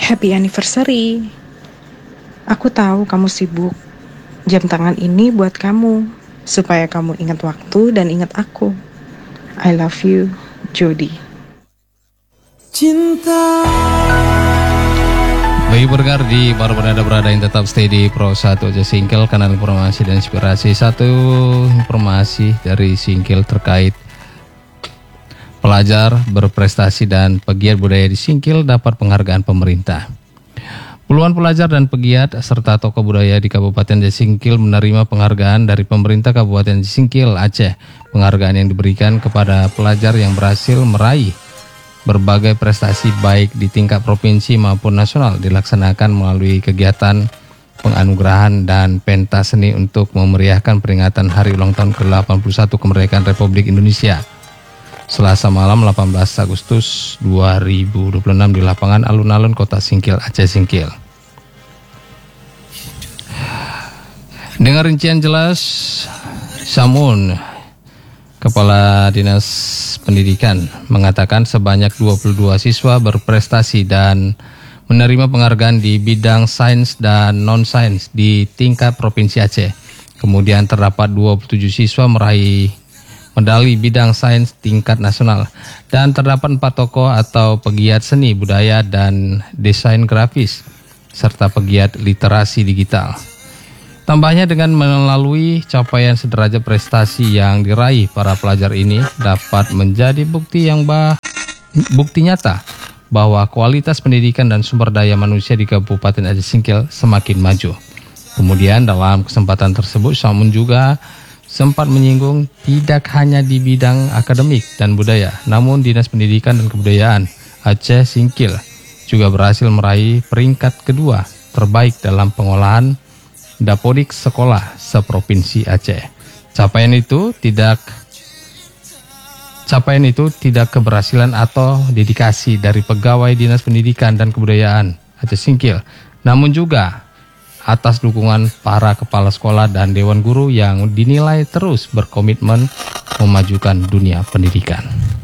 Happy anniversary. Aku tahu kamu sibuk. Jam tangan ini buat kamu, supaya kamu ingat waktu dan ingat aku. I love you, Jody. Cinta. Bagi pendengar di para berada yang tetap stay di Pro 1 aja Singkil, kanal informasi dan inspirasi. Satu informasi dari Singkil terkait pelajar berprestasi dan pegiat budaya di Singkil dapat penghargaan pemerintah. Puluhan pelajar dan pegiat serta tokoh budaya di Kabupaten Singkil menerima penghargaan dari pemerintah Kabupaten Singkil, Aceh. Penghargaan yang diberikan kepada pelajar yang berhasil meraih berbagai prestasi baik di tingkat provinsi maupun nasional dilaksanakan melalui kegiatan penganugerahan dan pentas seni untuk memeriahkan peringatan Hari Ulang Tahun ke-81 Kemerdekaan Republik Indonesia. Selasa malam 18 Agustus 2026 di lapangan Alun-Alun Kota Singkil, Aceh Singkil. Dengan rincian jelas, Samun, Kepala Dinas Pendidikan, mengatakan sebanyak 22 siswa berprestasi dan menerima penghargaan di bidang sains dan non-sains di tingkat Provinsi Aceh. Kemudian terdapat 27 siswa meraih medali bidang sains tingkat nasional dan terdapat 4 tokoh atau pegiat seni budaya dan desain grafis serta pegiat literasi digital. Tambahnya dengan melalui capaian sederajat prestasi yang diraih para pelajar ini dapat menjadi bukti nyata bahwa kualitas pendidikan dan sumber daya manusia di Kabupaten Aceh Singkil semakin maju. Kemudian dalam kesempatan tersebut Samun juga sempat menyinggung tidak hanya di bidang akademik dan budaya, namun Dinas Pendidikan dan Kebudayaan Aceh Singkil juga berhasil meraih peringkat kedua terbaik dalam pengolahan Dapodik sekolah seprovinsi Aceh. Capaian itu tidak keberhasilan atau dedikasi dari pegawai Dinas Pendidikan dan Kebudayaan Aceh Singkil, namun juga atas dukungan para kepala sekolah dan dewan guru yang dinilai terus berkomitmen memajukan dunia pendidikan.